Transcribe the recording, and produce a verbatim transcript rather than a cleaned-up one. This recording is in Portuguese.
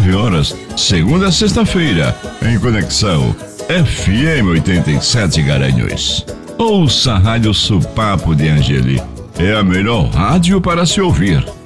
nove horas, segunda a sexta-feira, em Conexão F M oitenta e sete Garanhuns. Ouça a Rádio Supapo de Angeli. É a melhor rádio para se ouvir.